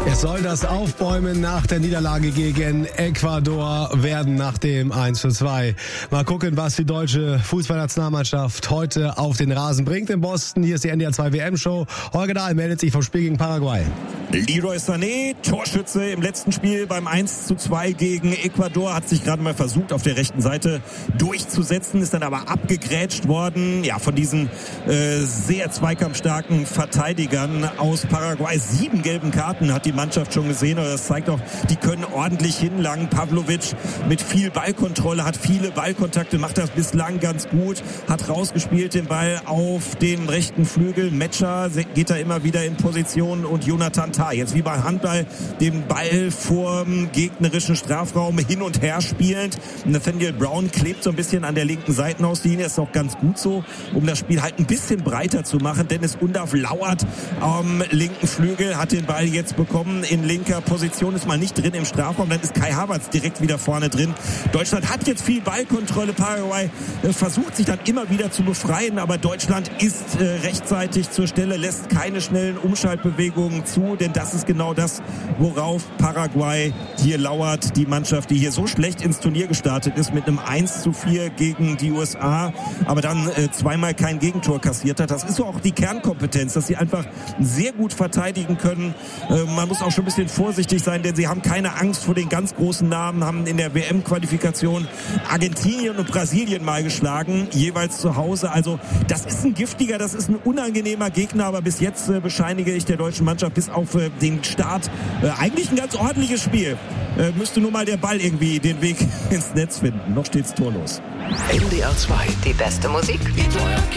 Es soll das Aufbäumen nach der Niederlage gegen Ecuador werden nach dem 1:2. Mal gucken, was die deutsche Fußballnationalmannschaft heute auf den Rasen bringt in Boston. Hier ist die NDR 2 WM-Show. Holger Dahl meldet sich vom Spiel gegen Paraguay. Leroy Sané, Torschütze im letzten Spiel beim 1:2 gegen Ecuador, hat sich gerade mal versucht, auf der rechten Seite durchzusetzen, ist dann aber abgegrätscht worden, ja, von diesen sehr zweikampfstarken Verteidigern aus Paraguay. 7 gelben Karten hat die Mannschaft schon gesehen, aber das zeigt auch, die können ordentlich hinlangen. Pavlovic mit viel Ballkontrolle, hat viele Ballkontakte, macht das bislang ganz gut, hat rausgespielt den Ball auf den rechten Flügel. Metscher geht da immer wieder in Position und Jonathan Tah, jetzt wie beim Handball, den Ball vorm gegnerischen Strafraum hin und her spielend. Nathaniel Brown klebt so ein bisschen an der linken Seitenauslinie, ist auch ganz gut so, um das Spiel halt ein bisschen breiter zu machen. Dennis Undav lauert am linken Flügel, hat den Ball jetzt bekommen in linker Position, ist mal nicht drin im Strafraum, dann ist Kai Havertz direkt wieder vorne drin. Deutschland hat jetzt viel Ballkontrolle, Paraguay versucht sich dann immer wieder zu befreien, aber Deutschland ist rechtzeitig zur Stelle, lässt keine schnellen Umschaltbewegungen zu, denn das ist genau das, worauf Paraguay hier lauert. Die Mannschaft, die hier so schlecht ins Turnier gestartet ist mit einem 1:4 gegen die USA, aber dann zweimal kein Gegentor kassiert hat. Das ist so auch die Kernkompetenz, dass sie einfach sehr gut verteidigen können. Man muss auch schon ein bisschen vorsichtig sein, denn sie haben keine Angst vor den ganz großen Namen, haben in der WM-Qualifikation Argentinien und Brasilien mal geschlagen, jeweils zu Hause. Also das ist ein giftiger, das ist ein unangenehmer Gegner, aber bis jetzt bescheinige ich der deutschen Mannschaft bis auf den Start eigentlich ein ganz ordentliches Spiel. Müsste nur mal der Ball irgendwie den Weg ins Netz finden. Noch steht's torlos. NDR 2. Die beste Musik.